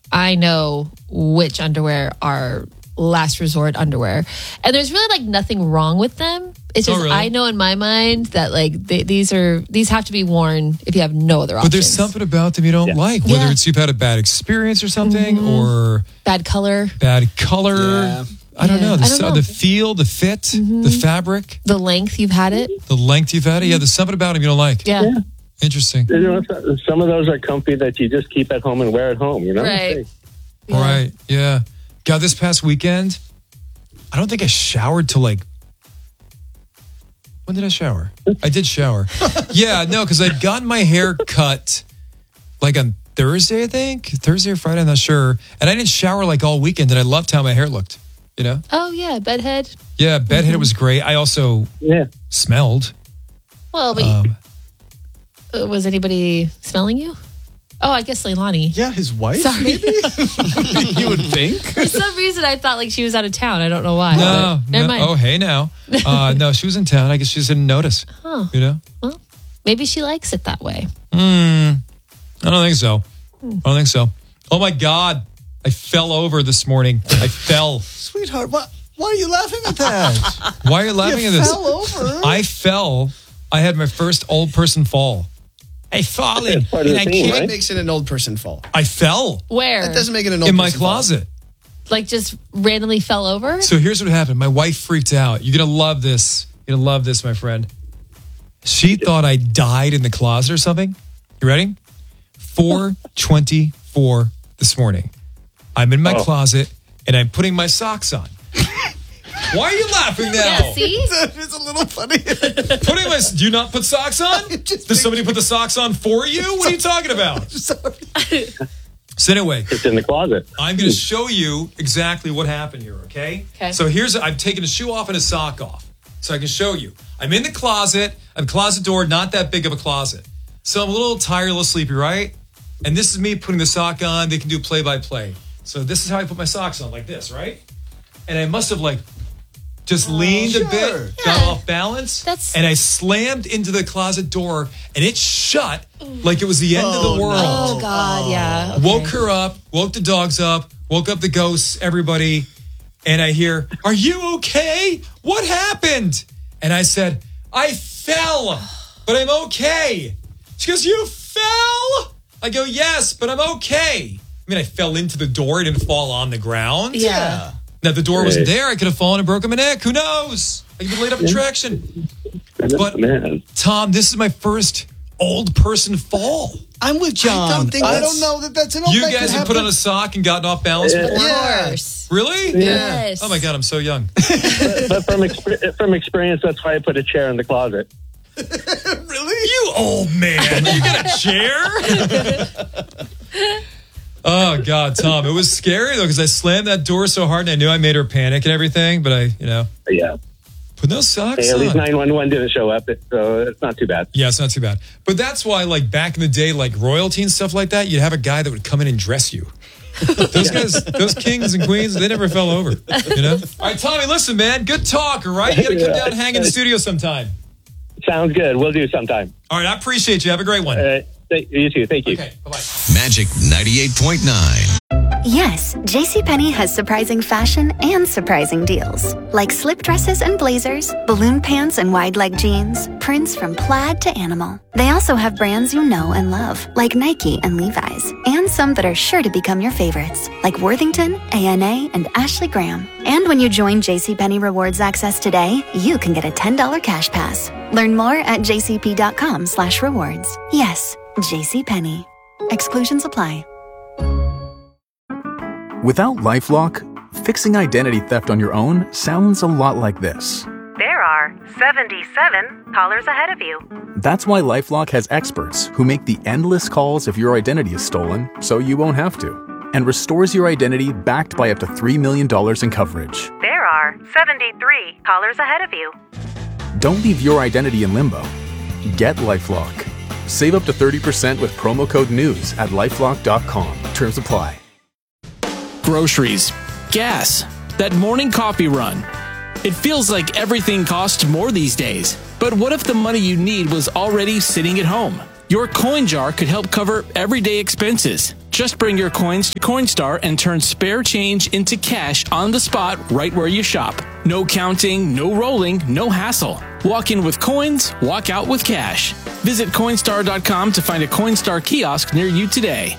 I know which underwear are last resort underwear. And there's really like nothing wrong with them. It's just, really? I know in my mind that like these have to be worn if you have no other options. But there's something about them you don't like, whether it's you've had a bad experience or something, or bad color. Yeah. I don't know. The feel, the fit, the fabric. The length you've had it. The length you've had it. Yeah, there's something about them you don't like. Yeah. Interesting. You know, some of those are comfy that you just keep at home and wear at home, you know? Right. Right. Yeah. God, this past weekend, I don't think I showered till like, when did I shower? I did shower. Yeah, no, because I'd gotten my hair cut like on Thursday, I think. Thursday or Friday, I'm not sure. And I didn't shower like all weekend, and I loved how my hair looked, you know? Oh, yeah, bedhead. Yeah, bedhead was great. I also smelled. Well, but was anybody smelling you? Oh, I guess Leilani. Yeah, his wife. Sorry. Maybe? You would think. For some reason, I thought like she was out of town. I don't know why. No. Never mind. Oh, hey now. No, she was in town. I guess she just didn't notice. Oh. You know? Well, maybe she likes it that way. I don't think so. Oh my God. I fell over this morning. I fell. Sweetheart, why are you laughing at that? Why are you laughing at this? Fell over. I fell. I had my first old person fall. I fallen. And I can't. What makes it an old person fall? I fell. Where? That doesn't make it an old in person my closet. Like just randomly fell over? So here's what happened. My wife freaked out. You're going to love this. You're going to love this, my friend. She thought I died in the closet or something. You ready? 4:24 this morning. I'm in my closet and I'm putting my socks on. Why are you laughing now? Yeah, see? It's a little funny. Do you not put socks on? Does somebody put the socks on for you? What are you talking about? So anyway, it's in the closet. I'm going to show you exactly what happened here, okay? So I've taken a shoe off and a sock off so I can show you. I'm in the closet, a closet door, not that big of a closet. So I'm a little tired, a little sleepy, right? And this is me putting the sock on. They can do play-by-play. So this is how I put my socks on, like this, right? And I must have just leaned a bit, got off balance, and I slammed into the closet door, and it shut like it was the end of the world. Oh, God, yeah. Okay. Woke her up, woke the dogs up, woke up the ghosts, everybody, and I hear, "Are you okay? What happened?" And I said, "I fell, but I'm okay." She goes, "You fell?" I go, "Yes, but I'm okay." I mean, I fell into the door. I didn't fall on the ground. Yeah. Now, if the door wasn't there, I could have fallen and broken my neck. Who knows? I could have laid up in traction. But, Tom, this is my first old person fall. I'm with John. I don't know that that's an old You man guys could have put on a sock and gotten off balance before? Of course. Really? Yes. Oh, my God, I'm so young. But from experience, that's why I put a chair in the closet. Really? You old man. You got a chair? Oh, God, Tom. It was scary, though, because I slammed that door so hard and I knew I made her panic and everything, but Yeah. put no socks At on. least 911 didn't show up, so it's not too bad. Yeah, it's not too bad. But that's why, back in the day, royalty and stuff like that, you'd have a guy that would come in and dress you. Those guys, those kings and queens, they never fell over, you know? All right, Tommy, listen, man, good talk, all right? You got to come down and hang in the studio sometime. Sounds good. We'll do sometime. All right, I appreciate you. Have a great one. You too. Thank you. Okay, bye-bye. Magic 98.9. Yes, JCPenney has surprising fashion and surprising deals. Like slip dresses and blazers, balloon pants and wide leg jeans, prints from plaid to animal. They also have brands you know and love, like Nike and Levi's, and some that are sure to become your favorites, like Worthington, A&A, and Ashley Graham. And when you join JCPenney Rewards Access today, you can get a $10 cash pass. Learn more at jcp.com/rewards. Yes, JCPenney. Exclusions apply. Without LifeLock, fixing identity theft on your own sounds a lot like this. There are 77 callers ahead of you. That's why LifeLock has experts who make the endless calls if your identity is stolen, so you won't have to, and restores your identity backed by up to $3 million in coverage. There are 73 callers ahead of you. Don't leave your identity in limbo. Get LifeLock. Save up to 30% with promo code NEWS at LifeLock.com. Terms apply. Groceries, gas, that morning coffee run. It feels like everything costs more these days. But what if the money you need was already sitting at home? Your coin jar could help cover everyday expenses. Just bring your coins to Coinstar and turn spare change into cash on the spot right where you shop. No counting, no rolling, no hassle. Walk in with coins, walk out with cash. Visit Coinstar.com to find a Coinstar kiosk near you today.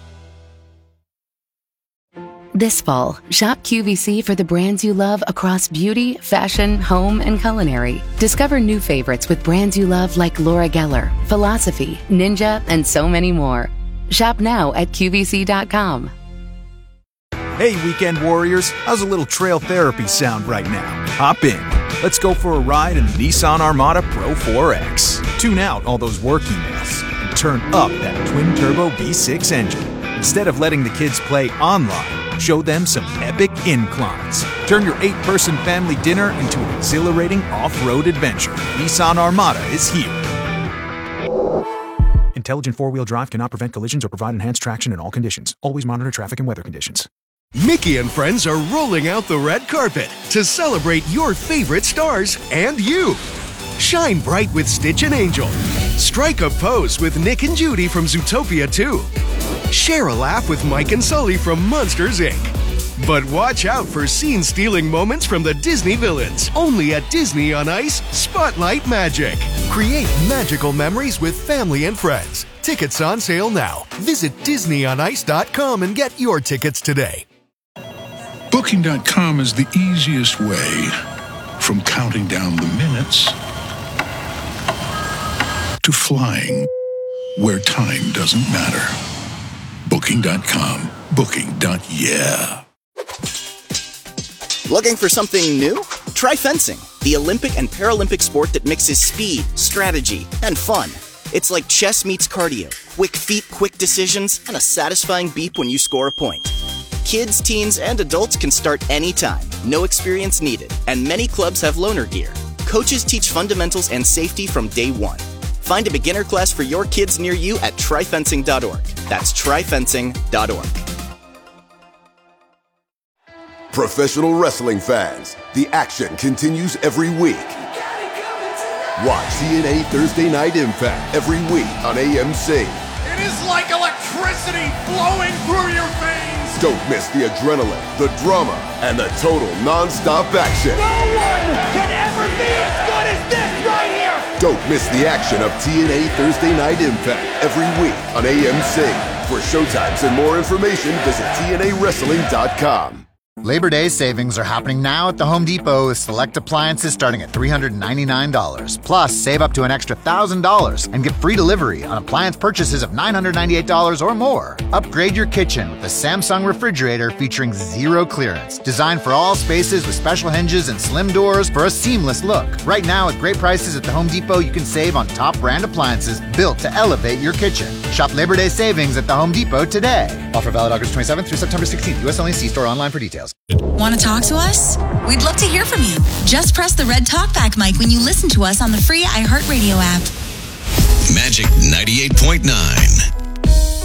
This fall, shop QVC for the brands you love across beauty, fashion, home, and culinary. Discover new favorites with brands you love like Laura Geller, Philosophy, Ninja, and so many more. Shop now at QVC.com. Hey, weekend warriors, how's a little trail therapy sound right now? Hop in. Let's go for a ride in the Nissan Armada Pro 4X. Tune out all those work emails and turn up that twin-turbo V6 engine. Instead of letting the kids play online, show them some epic inclines. Turn your 8-person family dinner into an exhilarating off-road adventure. Nissan Armada is here. Intelligent four-wheel drive cannot prevent collisions or provide enhanced traction in all conditions. Always monitor traffic and weather conditions. Mickey and friends are rolling out the red carpet to celebrate your favorite stars and you. Shine bright with Stitch and Angel. Strike a pose with Nick and Judy from Zootopia 2. Share a laugh with Mike and Sully from Monsters, Inc. But watch out for scene-stealing moments from the Disney villains. Only at Disney on Ice Spotlight Magic. Create magical memories with family and friends. Tickets on sale now. Visit DisneyOnIce.com and get your tickets today. Booking.com is the easiest way from counting down the minutes to flying where time doesn't matter. Booking.com. Booking.yeah. Looking for something new? Try fencing, the Olympic and Paralympic sport that mixes speed, strategy, and fun. It's like chess meets cardio, quick feet, quick decisions, and a satisfying beep when you score a point. Kids, teens, and adults can start anytime, no experience needed, and many clubs have loaner gear. Coaches teach fundamentals and safety from day one. Find a beginner class for your kids near you at tryfencing.org. That's tryfencing.org. Professional wrestling fans, the action continues every week. Watch TNA Thursday Night Impact every week on AMC. It is like electricity flowing through your veins. Don't miss the adrenaline, the drama, and the total non-stop action. No one can ever be as good as this right here. Don't miss the action of TNA Thursday Night Impact every week on AMC. For showtimes and more information, visit TNAWrestling.com. Labor Day savings are happening now at the Home Depot with select appliances starting at $399. Plus, save up to an extra $1,000 and get free delivery on appliance purchases of $998 or more. Upgrade your kitchen with a Samsung refrigerator featuring zero clearance. Designed for all spaces with special hinges and slim doors for a seamless look. Right now, at great prices at the Home Depot, you can save on top brand appliances built to elevate your kitchen. Shop Labor Day savings at the Home Depot today. Offer valid August 27th through September 16th. U.S. only. See store online for details. Want to talk to us? We'd love to hear from you. Just press the red talkback mic when you listen to us on the free iHeartRadio app. Magic 98.9.